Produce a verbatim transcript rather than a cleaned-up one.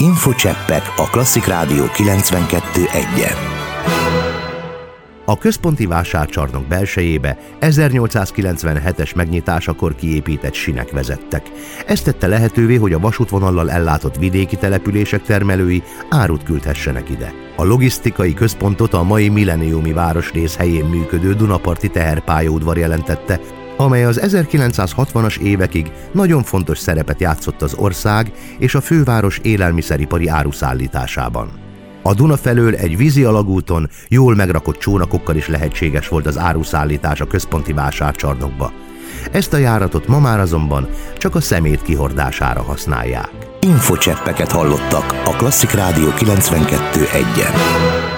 Infocseppek a Klasszik Rádió kilencvenkettő egyen. A központi vásárcsarnok belsejébe ezernyolcszázkilencvenhetes megnyitásakor kiépített sinek vezettek. Ez tette lehetővé, hogy a vasútvonallal ellátott vidéki települések termelői árut küldhessenek ide. A logisztikai központot a mai milleniumi városrész helyén működő Dunaparti teherpályaudvar jelentette, amely az ezerkilencszázhatvanas évekig nagyon fontos szerepet játszott az ország és a főváros élelmiszeripari áruszállításában. A Duna felől egy vízi alagúton jól megrakott csónakokkal is lehetséges volt az áruszállítás a központi vásárcsarnokba. Ezt a járatot ma már azonban csak a szemét kihordására használják. Infocseppeket hallottak a Klasszik Rádió kilencvenkettő egyen.